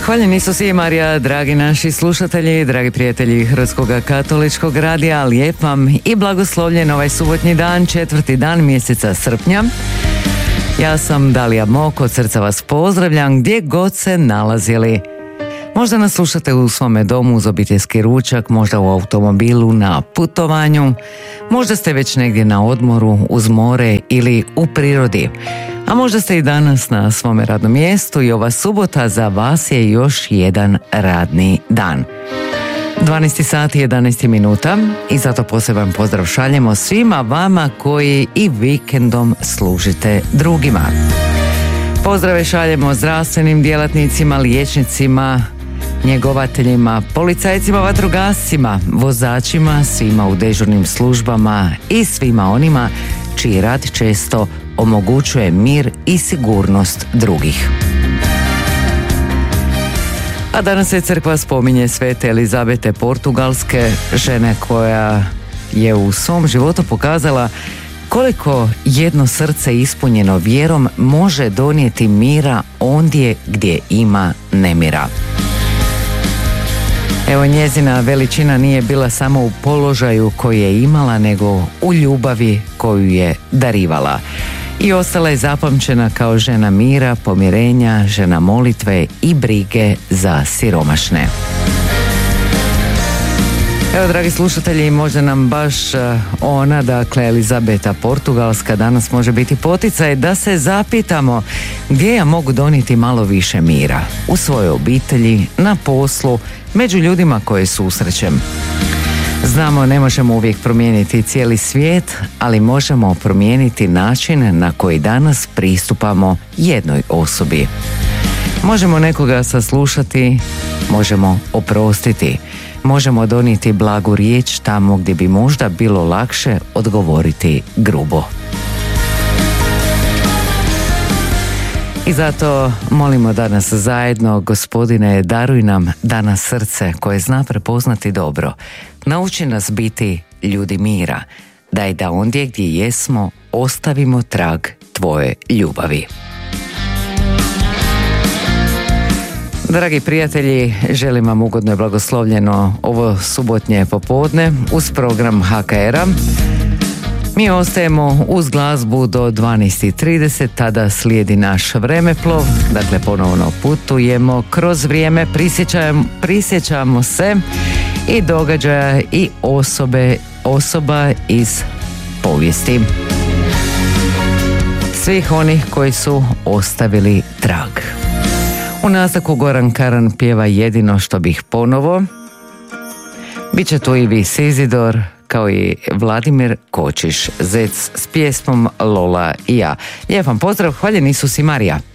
Hvaljeni Isus i Marija, dragi naši slušatelji, dragi prijatelji Hrvatskog katoličkog radija, lijep vam i blagoslovljen ovaj subotnji dan, 4. dan mjeseca srpnja. Ja sam Dalija Mok, od srca vas pozdravljam gdje god se nalazili. Možda nas slušate u svome domu uz obiteljski ručak, možda u automobilu, na putovanju, možda ste već negdje na odmoru, uz more ili u prirodi. A možda ste i danas na svome radnom mjestu i ova subota za vas je još jedan radni dan. 12 sati 11 minuta i zato poseban pozdrav šaljemo svima vama koji i vikendom služite drugima. Pozdrave šaljemo zdravstvenim djelatnicima, liječnicima, njegovateljima, policajcima, vatrogascima, vozačima, svima u dežurnim službama i svima onima čiji rad često omogućuje mir i sigurnost drugih. A danas se crkva spominje svete Elizabete Portugalske, žene koja je u svom životu pokazala koliko jedno srce ispunjeno vjerom može donijeti mira ondje gdje ima nemira. Evo, njezina veličina nije bila samo u položaju koji je imala, nego u ljubavi koju je darivala. I ostala je zapamćena kao žena mira, pomirenja, žena molitve i brige za siromašne. Evo, dragi slušatelji, možda nam baš ona, dakle Elizabeta Portugalska, danas može biti poticaj da se zapitamo gdje ja mogu donijeti malo više mira u svojoj obitelji, na poslu, među ljudima koje susrećem. Znamo, ne možemo uvijek promijeniti cijeli svijet, ali možemo promijeniti način na koji danas pristupamo jednoj osobi. Možemo nekoga saslušati, možemo oprostiti, možemo donijeti blagu riječ tamo gdje bi možda bilo lakše odgovoriti grubo. I zato molimo danas zajedno: Gospodine, daruj nam danas srce koje zna prepoznati dobro. Nauči nas biti ljudi mira. Daj da ondje gdje jesmo ostavimo trag tvoje ljubavi. Dragi prijatelji, želim vam ugodno i blagoslovljeno ovo subotnje popodne uz program HKR-a. Mi ostajemo uz glazbu do 12:30, tada slijedi naš vremeplov, dakle ponovno putujemo kroz vrijeme, prisjećamo se i događaja i osoba iz povijesti. Svih onih koji su ostavili trag. U nastavku Goran Karan pjeva Jedino što bih ponovo. Biće tu i Vis Izidor, kao i Vladimir Kočiš Zec s pjesmom Lola i ja. Lijep vam pozdrav, hvaljen Isus i Marija.